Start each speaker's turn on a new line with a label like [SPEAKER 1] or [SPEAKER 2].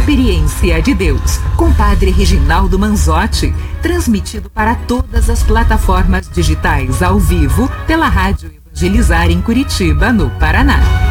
[SPEAKER 1] Experiência de Deus, com Padre Reginaldo Manzotti, transmitido para todas as plataformas digitais ao vivo pela Rádio Evangelizar em Curitiba, no Paraná.